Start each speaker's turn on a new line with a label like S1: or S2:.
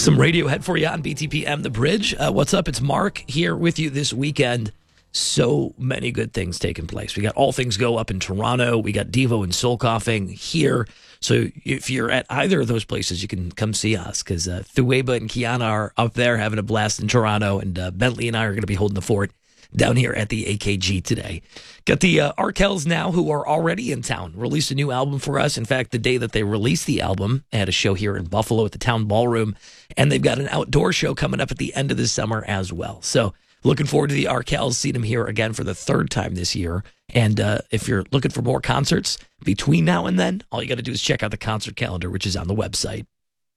S1: Some Radiohead for you on BTPM The Bridge. What's up? It's Mark here with you this weekend. So many good things taking place. We got All Things Go up in Toronto. We got Devo and Soul Coughing here. So if you're at either of those places, you can come see us because Thueba and Kiana are up there having a blast in Toronto, and Bentley and I are going to be holding the fort down here at the AKG today. Got the Arkells now, who are already in town, released a new album for us. In fact, the day that they released the album, they had a show here in Buffalo at the Town Ballroom, and they've got an outdoor show coming up at the end of the summer as well. So looking forward to the Arkells, seeing them here again for the third time this year. And if you're looking for more concerts between now and then, all you got to do is check out the concert calendar, which is on the website.